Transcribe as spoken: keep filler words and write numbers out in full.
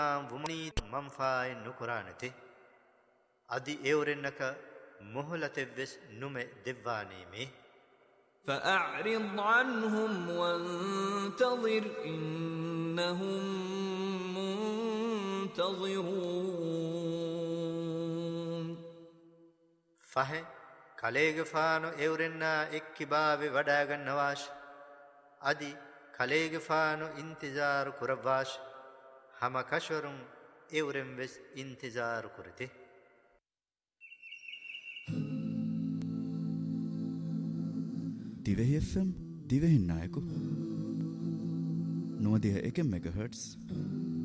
ومني منفاي نكرانتي أدي إورنك مهلة بس نم دفاني مي فأعرض عنهم وانتظر إنهم منتظرون فه කලේග ෆානු එවරෙන්නා එක්කිබාවෙ වඩාගන්න වාශ අදි කලේග ෆානු ඉන්තිජාරු කුරවාශ හම කෂවරුන් එවරෙන් වෙස් ඉන්තිජාරු කුරති දිවෙහි එෆ් එම් දිවෙහින් නායකු නොවදිහ එක මෙගහර්ට්ස්